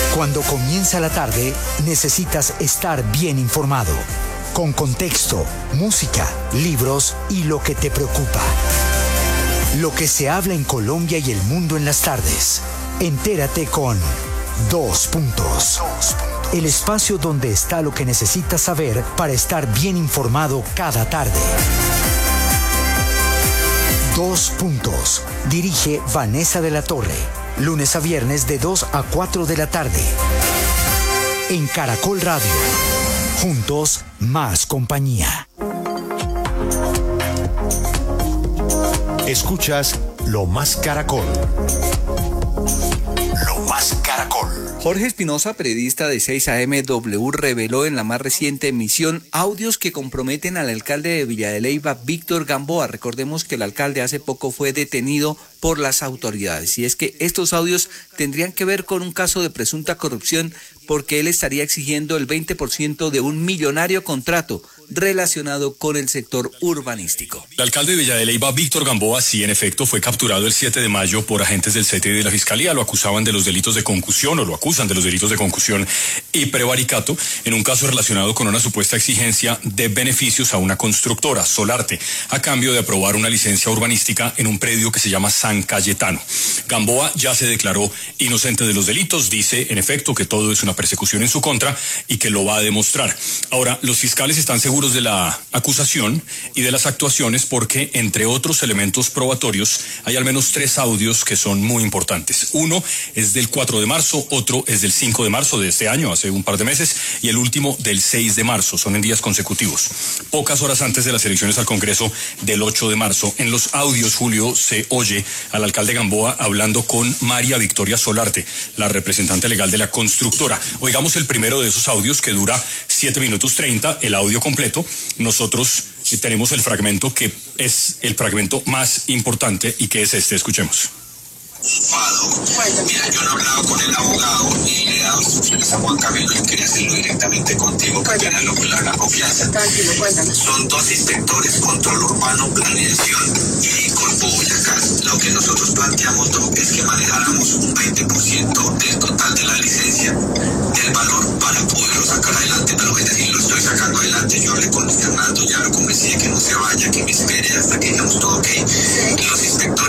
Cuando comienza la tarde, necesitas estar bien informado, con contexto, música, libros y lo que te preocupa. Lo que se habla en Colombia y el mundo en las tardes. Entérate con Dos Puntos. El espacio donde está lo que necesitas saber para estar bien informado cada tarde. Dos Puntos. Dirige Vanessa de la Torre. Lunes a viernes de 2 a 4 de la tarde. En Caracol Radio. Juntos, más compañía. Escuchas Lo Más Caracol. Lo Más Caracol. Jorge Espinosa, periodista de 6am reveló en la más reciente emisión audios que comprometen al alcalde de Villa de Leyva, Víctor Gamboa. Recordemos que el alcalde hace poco fue detenido por las autoridades. Y es que estos audios tendrían que ver con un caso de presunta corrupción porque él estaría exigiendo el 20% de un millonario contrato relacionado con el sector urbanístico. El alcalde de Villa de Leyva, Víctor Gamboa, sí, en efecto, fue capturado el 7 de mayo por agentes del CTI de la Fiscalía. Lo acusaban de los delitos de concusión, o lo acusan de los delitos de concusión y prevaricato, en un caso relacionado con una supuesta exigencia de beneficios a una constructora, Solarte, a cambio de aprobar una licencia urbanística en un predio que se llama San Cayetano. Gamboa ya se declaró inocente de los delitos, dice, en efecto, que todo es una persecución en su contra y que lo va a demostrar. Ahora, los fiscales están seguros de la acusación y de las actuaciones porque, entre otros elementos probatorios, hay al menos 3 audios que son muy importantes. Uno es del 4 de marzo, otro es del 5 de marzo de este año, hace un par de meses, y el último del 6 de marzo, son en días consecutivos. Pocas horas antes de las elecciones al Congreso del 8 de marzo. En los audios, Julio, se oye al alcalde Gamboa hablando con María Victoria Solarte, la representante legal de la constructora. Oigamos el primero de esos audios que dura 7 minutos 30, el audio completo. Nosotros tenemos el fragmento que es el fragmento más importante y que es este, escuchemos. Mira, yo no he hablado con el abogado y le he dado instrucciones a Juan Camilo y quería hacerlo directamente contigo, que apenas lo que le haga confianza. Tranquilo, cuéntame. Son 2 inspectores, control urbano, planeación y Corpo Boyacá. Lo que nosotros planteamos es que manejáramos un 20% del total de la licencia, del valor, para poderlo sacar adelante, pero es decir, lo estoy sacando adelante. Yo hablé con Fernando, ya lo convencí de que no se vaya, que me espere hasta que digamos todo ok.